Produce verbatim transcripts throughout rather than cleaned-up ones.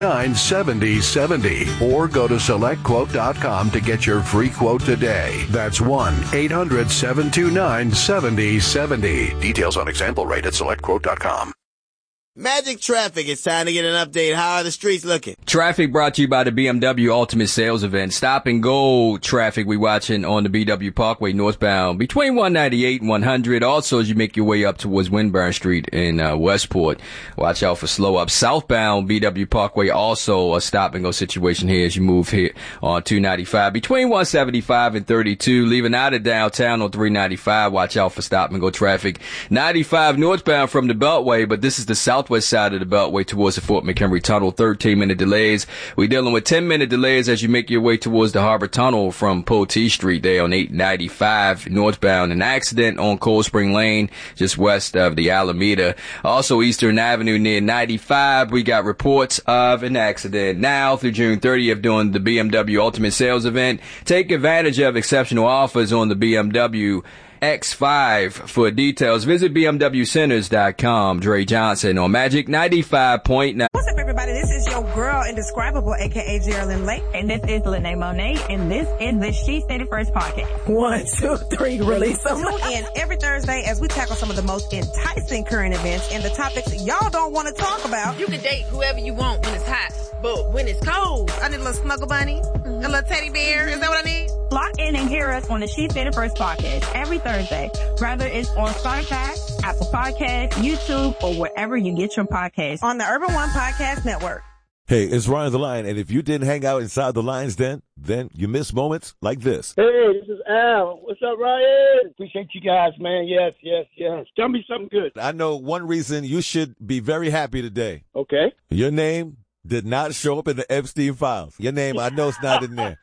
nine seventy seventy or go to select quote dot com to get your free quote today. That's one eight hundred seven two nine seven oh seven oh. Details on example rate at select quote dot com. Magic Traffic, it's time to get an update. How are the streets looking? Traffic brought to you by the B M W Ultimate Sales Event. Stop and go traffic we watching on the B W Parkway northbound between one ninety-eight and one hundred. Also, as you make your way up towards Winburn Street in uh, Westport, watch out for slow up. Southbound B W Parkway, also a stop and go situation here as you move here on two ninety-five between one seventy-five and thirty-two. Leaving out of downtown on three ninety-five, watch out for stop and go traffic. ninety-five northbound from the Beltway, but this is the south southwest side of the Beltway towards the Fort McHenry Tunnel. thirteen minute delays. We're dealing with ten minute delays as you make your way towards the Harbor Tunnel from Poteet Street there on eight ninety-five northbound. An accident on Cold Spring Lane just west of the Alameda. Also Eastern Avenue near ninety-five. We got reports of an accident now through June thirtieth during the B M W Ultimate Sales Event. Take advantage of exceptional offers on the B M W X five. For details, visit B M W Centers dot com. Dre Johnson on Magic ninety-five point nine. What's up, everybody? This is your girl, Indescribable, a k a. Geraldine Lake. And this is Lene Monet, and this is the She Said It First podcast. One, two, three, release them. Tune in every Thursday as we tackle some of the most enticing current events and the topics y'all don't want to talk about. You can date whoever you want when it's hot, but when it's cold, I need a little snuggle bunny, mm-hmm. a little teddy bear. Is that what I need? Lock in and hear us on the She Said It First podcast every Thursday, whether it's on Spotify, Apple Podcasts, YouTube, or wherever you get your podcasts. On the Urban One Podcast Network. Hey, it's Ryan the Lion, and if you didn't hang out inside the Lion's Den, then you miss moments like this. Hey, this is Al. What's up, Ryan? Appreciate you guys, man. Yes, yes, yes. Tell me something good. I know one reason you should be very happy today. Okay. Your name did not show up in the Epstein files. Your name, I know it's not in there.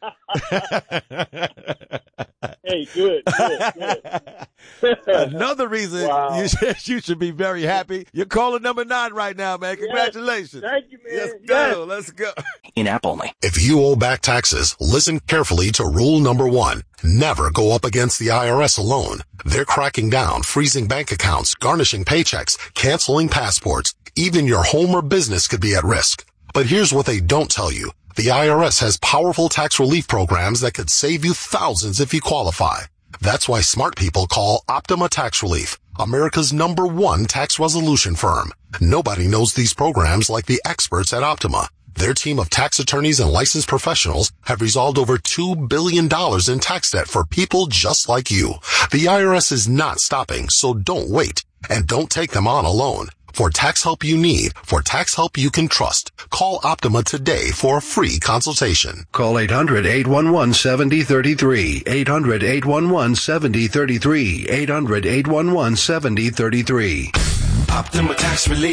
Hey, good, good, good. Another reason Wow. you, should, you should be very happy. You're calling number nine right now, man. Congratulations. Yes. Thank you, man. Let's yes. go. Let's go. In-app only. If you owe back taxes, listen carefully to rule number one. Never go up against the I R S alone. They're cracking down, freezing bank accounts, garnishing paychecks, canceling passports. Even your home or business could be at risk. But here's what they don't tell you. The I R S has powerful tax relief programs that could save you thousands if you qualify. That's why smart people call Optima Tax Relief, America's number one tax resolution firm. Nobody knows these programs like the experts at Optima. Their team of tax attorneys and licensed professionals have resolved over two billion dollars in tax debt for people just like you. The I R S is not stopping, so don't wait. And don't take them on alone. For tax help you need, for tax help you can trust, call Optima today for a free consultation. Call eight hundred, eight one one, seven oh three three. eight hundred, eight one one, seven oh three three. eight hundred, eight one one, seven oh three three. Optima Tax Relief.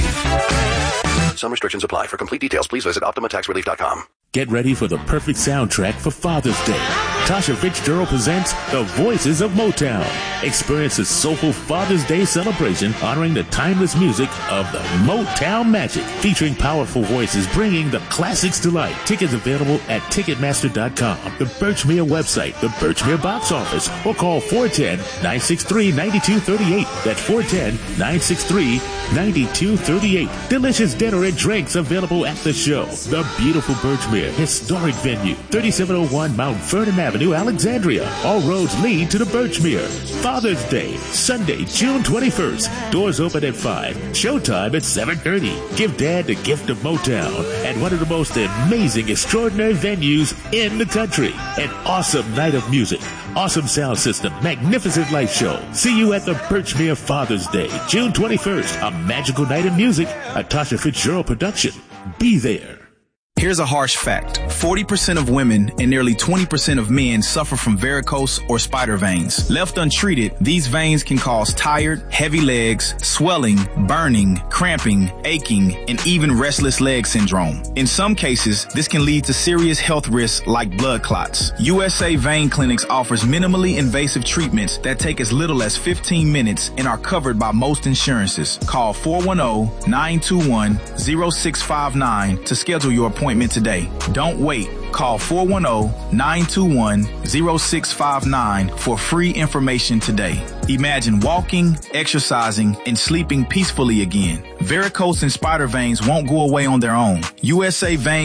Some restrictions apply. For complete details, please visit Optima Tax Relief dot com. Get ready for the perfect soundtrack for Father's Day. Tasha Fitzgerald presents The Voices of Motown. Experience a soulful Father's Day celebration honoring the timeless music of the Motown Magic, featuring powerful voices bringing the classics to life. Tickets available at Ticketmaster dot com, the Birchmere website, the Birchmere box office, or call four one zero, nine six three, nine two three eight. That's four one zero, nine six three, nine two three eight. Delicious dinner and drinks available at the show. The beautiful Birchmere historic venue, thirty-seven oh one Mount Vernon Avenue, Alexandria. All roads lead to the Birchmere. Father's Day, Sunday, June twenty-first. Doors open at five. Showtime at seven thirty. Give Dad the gift of Motown at one of the most amazing, extraordinary venues in the country. An awesome night of music, awesome sound system, magnificent light show. See you at the Birchmere Father's Day, June twenty-first. A magical night of music, a Tasha Fitzgerald production. Be there. Here's a harsh fact. forty percent of women and nearly twenty percent of men suffer from varicose or spider veins. Left untreated, these veins can cause tired, heavy legs, swelling, burning, cramping, aching, and even restless leg syndrome. In some cases, this can lead to serious health risks like blood clots. U S A Vein Clinics offers minimally invasive treatments that take as little as fifteen minutes and are covered by most insurances. Call four one zero, nine two one, zero six five nine to schedule your appointment appointment today. Don't wait. Call four one zero, nine two one, zero six five nine for free information today. Imagine walking, exercising, and sleeping peacefully again. Varicose and spider veins won't go away on their own. U S A Vein